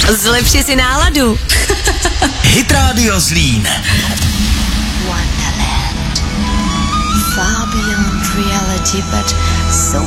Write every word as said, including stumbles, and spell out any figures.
Zlepši si náladu. Hit Radio Zlín. Wonderland. Far beyond reality, but so